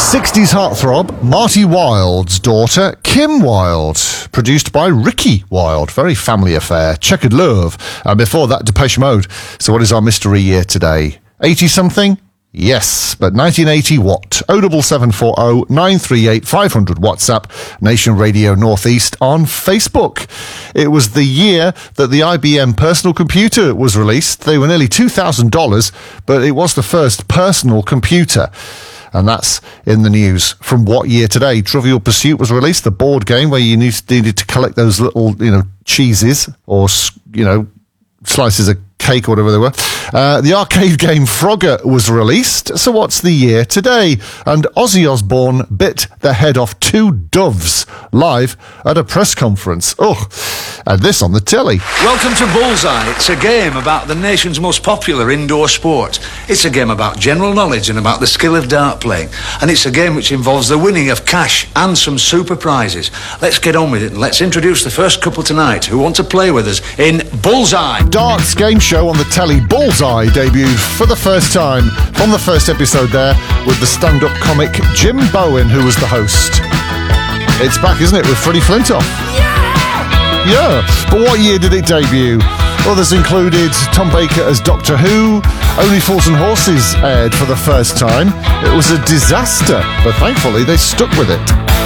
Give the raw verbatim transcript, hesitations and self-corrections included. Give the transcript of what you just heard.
sixties heartthrob Marty Wilde's daughter, Kim Wilde. Produced by Ricky Wilde. Very family affair. Checkered Love. And before that, Depeche Mode. So what is our mystery year today? eighty-something? Yes, but nineteen eighty what? oh double seven four oh nine three eight five hundred WhatsApp, Nation Radio Northeast on Facebook. It was the year that the I B M personal computer was released. They were nearly two thousand dollars, but it was the first personal computer. And that's in the news. From what year today? Trivial Pursuit was released, the board game where you needed to collect those little, you know, cheeses or, you know, slices of cake or whatever they were. Uh, the arcade game Frogger was released. So what's the year today? And Ozzy Osbourne bit the head off two doves live at a press conference. Oh, and this on the telly. Welcome to Bullseye. It's a game about the nation's most popular indoor sport. It's a game about general knowledge and about the skill of dart playing. And it's a game which involves the winning of cash and some super prizes. Let's get on with it and let's introduce the first couple tonight who want to play with us in Bullseye. Darts game show on the telly. Bullseye debuted for the first time from the first episode there with the stand-up comic Jim Bowen, who was the host. It's back, isn't it, with Freddie Flintoff? Yeah! Yeah, but what year did it debut? Others included Tom Baker as Doctor Who. Only Fools and Horses aired for the first time. It was a disaster, but thankfully they stuck with it.